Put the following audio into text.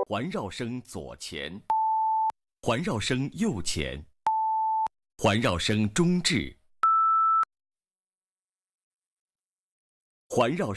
环绕声左前，环绕声右前，环绕声中置，环绕